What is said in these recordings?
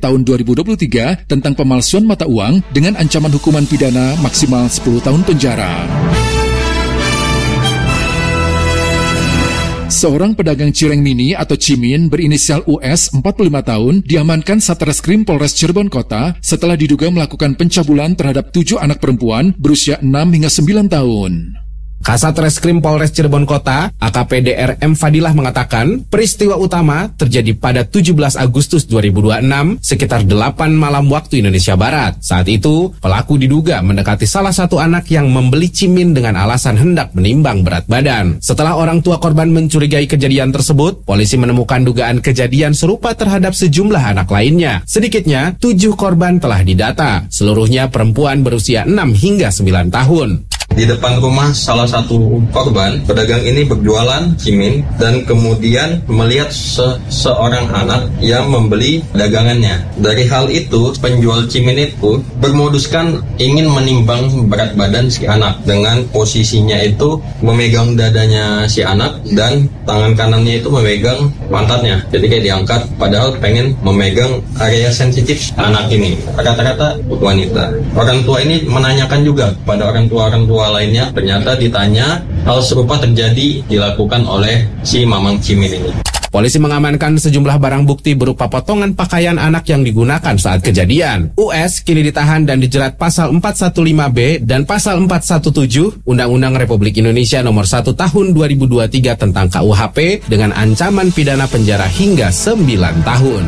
tahun 2023 tentang pemalsuan mata uang dengan ancaman hukuman pidana maksimal 10 tahun penjara. Seorang pedagang cireng mini atau cimin berinisial US 45 tahun diamankan Satreskrim Polres Cirebon Kota setelah diduga melakukan pencabulan terhadap 7 anak perempuan berusia 6 hingga 9 tahun. Kasat Reskrim Polres Cirebon Kota, AKP DRM Fadilah mengatakan, peristiwa utama terjadi pada 17 Agustus 2026 sekitar 8 malam waktu Indonesia Barat. Saat itu, pelaku diduga mendekati salah satu anak yang membeli cimin dengan alasan hendak menimbang berat badan. Setelah orang tua korban mencurigai kejadian tersebut, polisi menemukan dugaan kejadian serupa terhadap sejumlah anak lainnya. Sedikitnya, 7 korban telah didata. Seluruhnya perempuan berusia 6 hingga 9 tahun. Di depan rumah salah satu korban, pedagang ini berjualan cimin dan kemudian melihat seorang anak yang membeli dagangannya. Dari hal itu, penjual cimin itu bermoduskan ingin menimbang berat badan si anak dengan posisinya itu memegang dadanya si anak dan tangan kanannya itu memegang pantatnya. Jadi kayak diangkat, padahal pengen memegang area sensitif anak ini. Rata-rata wanita. Orang tua ini menanyakan juga pada orang tua lainnya, ternyata ditanya hal serupa terjadi dilakukan oleh si Mamang Cimin ini. Polisi mengamankan sejumlah barang bukti berupa potongan pakaian anak yang digunakan saat kejadian. US kini ditahan dan dijerat pasal 415B dan pasal 417 Undang-Undang Republik Indonesia Nomor 1 Tahun 2023 tentang KUHP dengan ancaman pidana penjara hingga 9 tahun.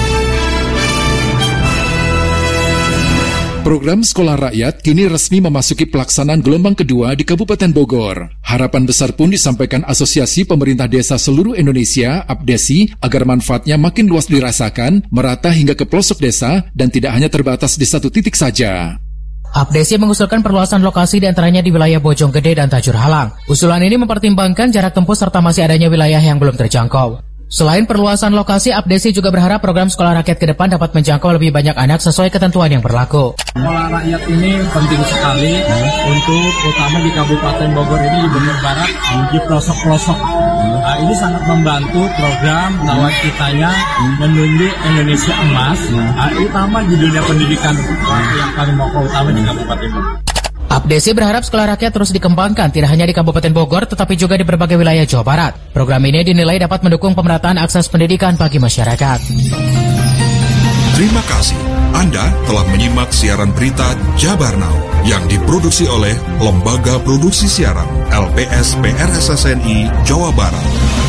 Program Sekolah Rakyat kini resmi memasuki pelaksanaan gelombang kedua di Kabupaten Bogor. Harapan besar pun disampaikan Asosiasi Pemerintah Desa Seluruh Indonesia, APDESI, agar manfaatnya makin luas dirasakan, merata hingga ke pelosok desa, dan tidak hanya terbatas di satu titik saja. APDESI mengusulkan perluasan lokasi diantaranya di wilayah Bojonggede dan Tajur Halang. Usulan ini mempertimbangkan jarak tempuh serta masih adanya wilayah yang belum terjangkau. Selain perluasan lokasi, APDESI juga berharap program sekolah rakyat ke depan dapat menjangkau lebih banyak anak sesuai ketentuan yang berlaku. Sekolah rakyat ini penting sekali untuk utama di Kabupaten Bogor ini di Bogor Barat, di pelosok-pelosok. Ini sangat membantu program nawacitanya menuju Indonesia Emas, utama di dunia pendidikan yang paling pokok utama di Kabupaten Bogor. APDESI berharap sekolah rakyat terus dikembangkan tidak hanya di Kabupaten Bogor tetapi juga di berbagai wilayah Jawa Barat. Program ini dinilai dapat mendukung pemerataan akses pendidikan bagi masyarakat. Terima kasih. Anda telah menyimak siaran berita Jabar Now yang diproduksi oleh Lembaga Produksi Siaran LPS PRSSNI Jawa Barat.